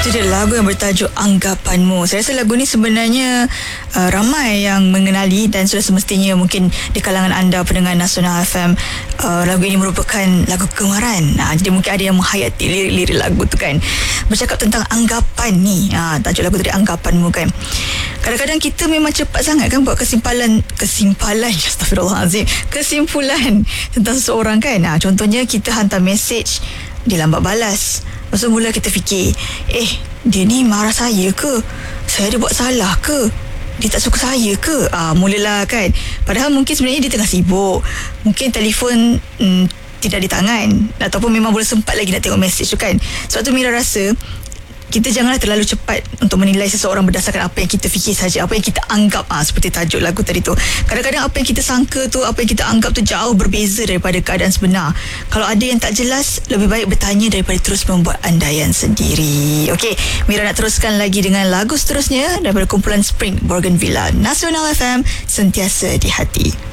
Itu dia lagu yang bertajuk Anggapanmu. Saya rasa lagu ni sebenarnya ramai yang mengenali dan sudah semestinya mungkin di kalangan anda pendengar Nasional FM, lagu ini merupakan lagu kegemaran. Jadi mungkin ada yang menghayati lirik-lirik lagu tu kan. Bercakap tentang anggapan ni. Tajuk lagu tadi Anggapanmu kan. Kadang-kadang kita memang cepat sangat kan buat kesimpulan astagfirullahalazim, kesimpulan tentang seseorang kan. Contohnya kita hantar mesej, dia lambat balas. Lepas tu mula kita fikir, dia ni marah saya ke? Saya ada buat salah ke? Dia tak suka saya ke? Mulalah kan. Padahal mungkin sebenarnya dia tengah sibuk. Mungkin telefon tidak di tangan, ataupun memang boleh sempat lagi nak tengok mesej tu kan. Sebab tu Mira rasa kita janganlah terlalu cepat untuk menilai seseorang berdasarkan apa yang kita fikir saja, apa yang kita anggap. Seperti tajuk lagu tadi tu, kadang-kadang apa yang kita sangka tu, apa yang kita anggap tu jauh berbeza daripada keadaan sebenar. Kalau ada yang tak jelas, lebih baik bertanya daripada terus membuat andaian sendiri. Okey, Mira nak teruskan lagi dengan lagu seterusnya daripada kumpulan Spring Bougainvillea. Nasional FM, sentiasa di hati.